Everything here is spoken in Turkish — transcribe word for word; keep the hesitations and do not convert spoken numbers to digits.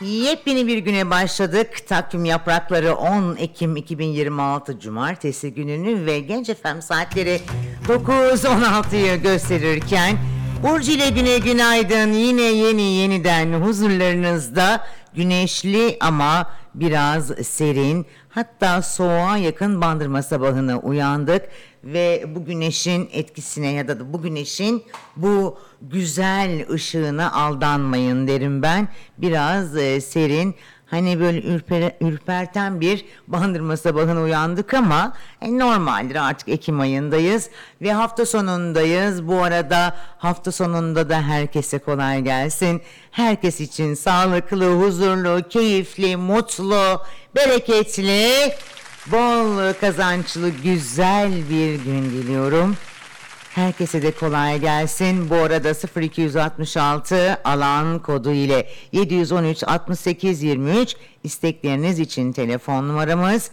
Yepyeni bir güne başladık. Takvim yaprakları on Ekim iki bin yirmi altı Cumartesi gününü ve Genç F M saatleri dokuz on altıyı gösterirken Burcu ile güne günaydın. Yine yeni yeniden huzurlarınızda güneşli ama biraz serin, hatta soğuğa yakın Bandırma sabahına uyandık ve bu güneşin etkisine ya da bu güneşin bu güzel ışığına aldanmayın derim ben. Biraz e, serin, hani böyle ürper, ürperten bir Bandırma sabahına uyandık ama e, normaldir, artık Ekim ayındayız ve hafta sonundayız. Bu arada hafta sonunda da herkese kolay gelsin. Herkes için sağlıklı, huzurlu, keyifli, mutlu, bereketli, bol kazançlı, güzel bir gün diliyorum. Herkese de kolay gelsin. Bu arada sıfır iki altı altı alan kodu ile yedi yüz on üç altmış sekiz yirmi üç istekleriniz için telefon numaramız.